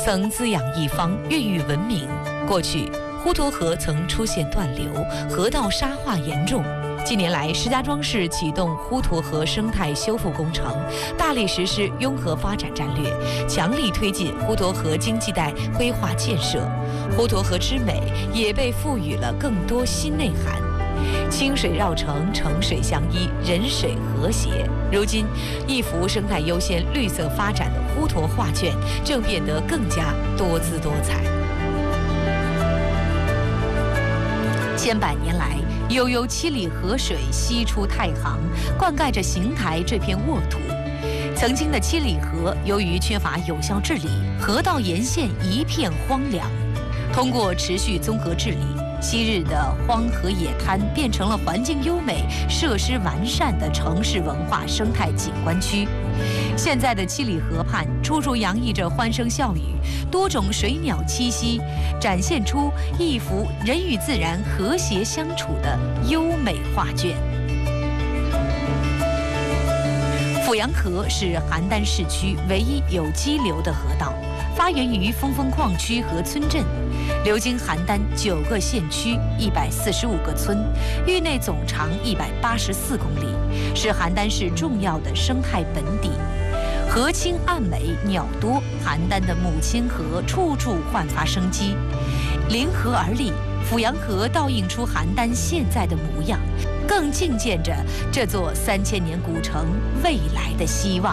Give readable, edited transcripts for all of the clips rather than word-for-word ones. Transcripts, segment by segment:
曾滋养一方，孕育文明。过去，滹沱河曾出现断流，河道沙化严重。近年来，石家庄市启动滹沱河生态修复工程，大力实施拥河发展战略，强力推进滹沱河经济带规划建设。滹沱河之美也被赋予了更多新内涵。清水绕城，城水相依，人水和谐。如今，一幅生态优先、绿色发展的滹沱画卷正变得更加多姿多彩。千百年来，悠悠七里河水西出太行，灌溉着邢台这片沃土。曾经的七里河，由于缺乏有效治理，河道沿线一片荒凉。通过持续综合治理，昔日的荒河野滩变成了环境优美、设施完善的城市文化生态景观区。现在的七里河畔，处处洋溢着欢声笑语，多种水鸟栖息，展现出一幅人与自然和谐相处的优美画卷。阜阳河是邯郸市区唯一有激流的河道，发源于峰峰矿区和村镇，流经邯郸9个县区、145个村，域内总长184公里，是邯郸市重要的生态本底。河清岸美，鸟多，邯郸的母亲河处处焕发生机。临河而立，阜阳河倒映出邯郸现在的模样，更境见着这座3000年古城未来的希望。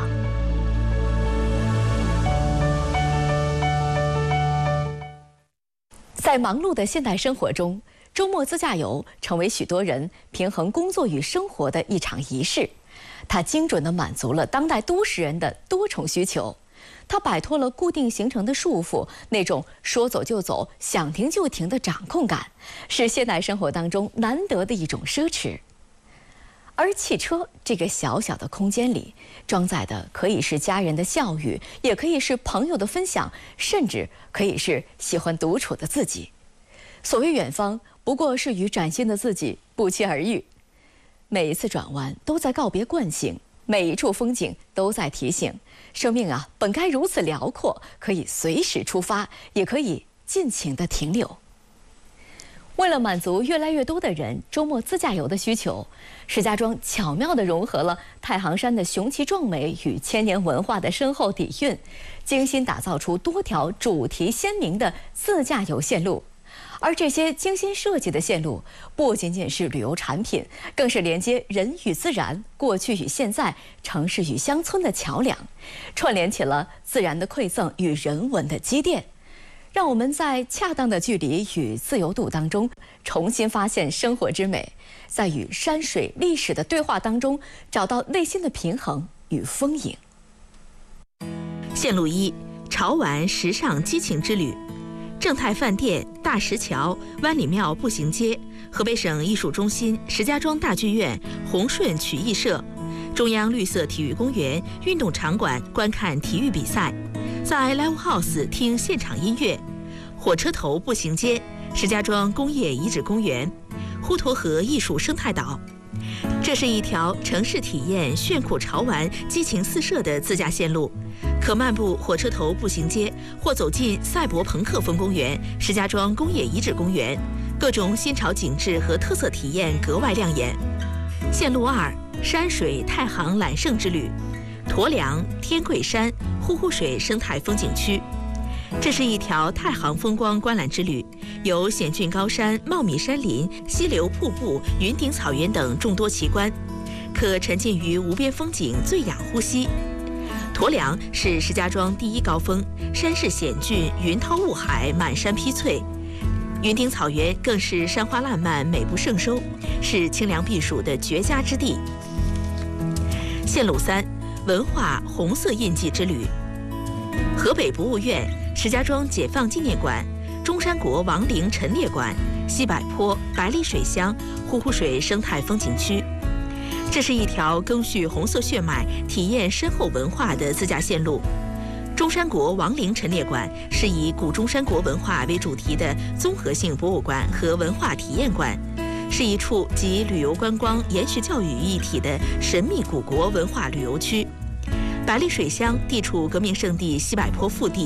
在忙碌的现代生活中，周末自驾游成为许多人平衡工作与生活的一场仪式。它精准地满足了当代都市人的多重需求，它摆脱了固定行程的束缚，那种说走就走、想停就停的掌控感，是现代生活当中难得的一种奢侈。而汽车这个小小的空间里，装载的可以是家人的笑语，也可以是朋友的分享，甚至可以是喜欢独处的自己。所谓远方，不过是与崭新的自己不期而遇。每一次转弯都在告别惯性，每一处风景都在提醒，生命啊，本该如此辽阔，可以随时出发，也可以尽情的停留。为了满足越来越多的人周末自驾游的需求，石家庄巧妙地融合了太行山的雄奇壮美与千年文化的深厚底蕴，精心打造出多条主题鲜明的自驾游线路。而这些精心设计的线路，不仅仅是旅游产品，更是连接人与自然、过去与现在、城市与乡村的桥梁，串联起了自然的馈赠与人文的积淀。让我们在恰当的距离与自由度当中，重新发现生活之美，在与山水历史的对话当中，找到内心的平衡与丰盈。 线路1：潮玩时尚激情之旅。正泰饭店、大石桥、湾里庙步行街、河北省艺术中心、石家庄大剧院、宏顺曲艺社、中央绿色体育公园运动场馆观看体育比赛，在 Live House 听现场音乐。火车头步行街、石家庄工业遗址公园、滹沱河艺术生态岛。这是一条城市体验炫酷潮玩、激情四射的自驾线路，可漫步火车头步行街，或走进赛博朋克风公园、石家庄工业遗址公园，各种新潮景致和特色体验格外亮眼。线路2：山水太行揽胜之旅，鼉梁、天桂山、呼呼水生态风景区。这是一条太行风光观览之旅，有险峻高山、茂密山林、溪流、瀑布、云顶草原等众多奇观，可沉浸于无边风景，醉氧呼吸。鼉梁是石家庄第1高峰，山势险峻，云涛雾海，满山披翠。云顶草原更是山花烂漫，美不胜收，是清凉避暑的绝佳之地。线路3：文化红色印记之旅，河北博物院、石家庄解放纪念馆、中山国王陵陈列馆、西柏坡、百里水乡、呼呼水生态风景区。这是一条赓续红色血脉、体验深厚文化的自驾线路。中山国王陵陈列馆是以古中山国文化为主题的综合性博物馆和文化体验馆，是一处集旅游观光、延续教育于一体的神秘古国文化旅游区。百里水乡地处革命圣地西柏坡腹地，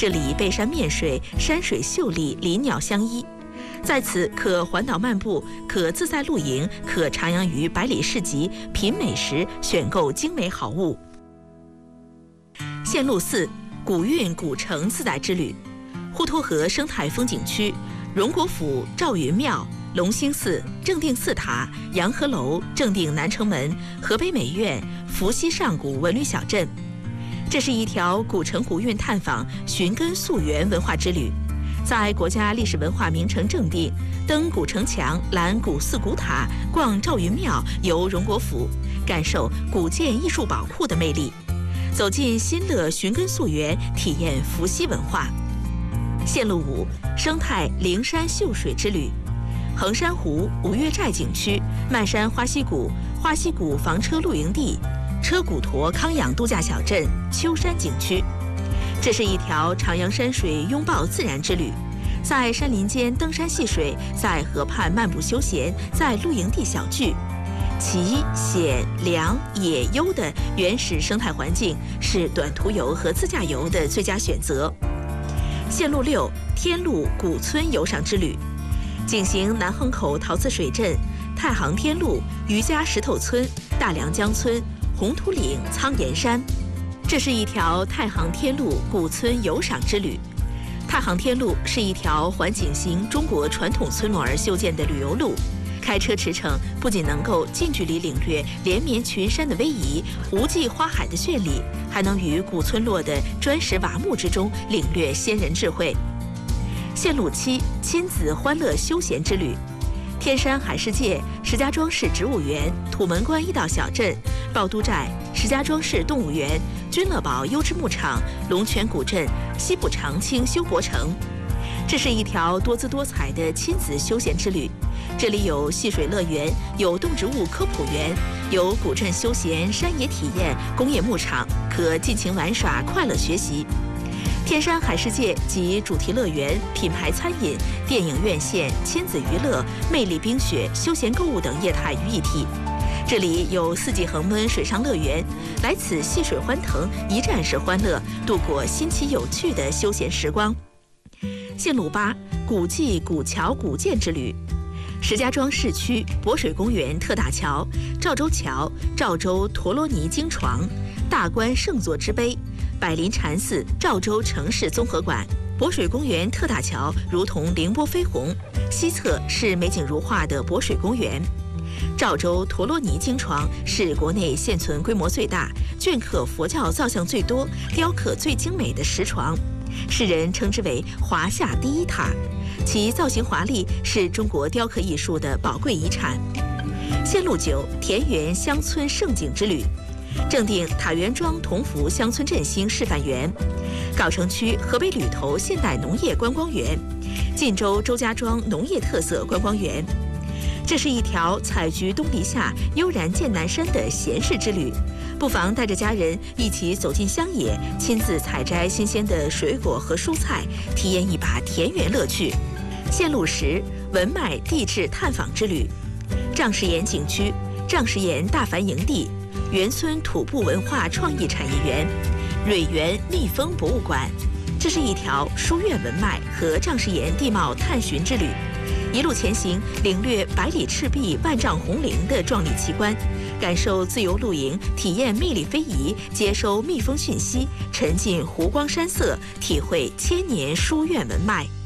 这里背山面水，山水秀丽，林鸟相依。在此可环岛漫步，可自在露营，可徜徉于百里市集，品美食，选购精美好物。线路4：古韵古城自带之旅。滹沱河生态风景区、荣国府、赵云庙、龙兴寺、正定寺塔、洋河楼、正定南城门、河北美院、伏羲上古文旅小镇。这是一条古城古韵探访、寻根溯源文化之旅。在国家历史文化名城正定，登古城墙、览古寺古塔、逛赵云庙、游荣国府，感受古建艺术宝库的魅力，走进新乐寻根溯源，体验伏羲文化。线路5：生态灵山秀水之旅。衡山湖、五岳寨景区、漫山花溪谷、花溪谷房车露营地、车骨坨康养度假小镇、秋山景区。这是一条徜徉山水、拥抱自然之旅，在山林间登山戏水，在河畔漫步休闲，在露营地小聚。奇、险、凉、野、幽的原始生态环境是短途游和自驾游的最佳选择。线路6：天路古村游赏之旅。景行南横口陶瓷水镇、太行天路、渔家石头村、大梁江村、红土岭、苍岩山。这是一条太行天路古村游赏之旅。太行天路是一条环景行中国传统村落而修建的旅游路，开车驰骋不仅能够近距离领略连绵群山的威仪、无际花海的绚丽，还能于古村落的砖石瓦木之中领略先人智慧。线路7：亲子欢乐休闲之旅。天山海世界、石家庄市植物园、土门关一道小镇、趵都寨、石家庄市动物园、君乐堡优质牧场、龙泉古镇、西部长青休博城。这是一条多姿多彩的亲子休闲之旅，这里有戏水乐园，有动植物科普园，有古镇休闲、山野体验、工业牧场，可尽情玩耍、快乐学习。天山海世界集主题乐园、品牌餐饮、电影院线、亲子娱乐、魅力冰雪、休闲购物等业态于一体。这里有4季恒温水上乐园，来此戏水欢腾，一站式欢乐，度过新奇有趣的休闲时光。线路8：古迹古桥古建之旅。石家庄市区博水公园特大桥、赵州桥、赵州陀罗尼经床、大观圣座之碑、百灵禅寺、赵州城市综合馆。博水公园特大桥如同凌波飞鸿，西侧是美景如画的博水公园。赵州陀罗尼经床是国内现存规模最大、镌刻佛教造像最多、雕刻最精美的石床，世人称之为华夏第一塔，其造型华丽是中国雕刻艺术的宝贵遗产。线路9：田园乡村胜景之旅。正定塔园庄同福乡村振兴示范园，藁城区河北吕头现代农业观光园，晋州周家庄农业特色观光园。这是一条采菊东篱下、悠然见南山的闲适之旅，不妨带着家人一起走进乡野，亲自采摘新鲜的水果和蔬菜，体验一把田园乐趣。线路10：文脉地质探访之旅。丈石岩景区、丈石岩大繁营地、园村土布文化创意产业园、蕊园蜜蜂博物馆。这是一条书院文脉和丈石岩地貌探寻之旅，一路前行，领略百里赤壁、万丈红岭的壮丽奇观，感受自由露营，体验魅力非遗，接收蜜蜂讯息，沉浸湖光山色，体会千年书院文脉。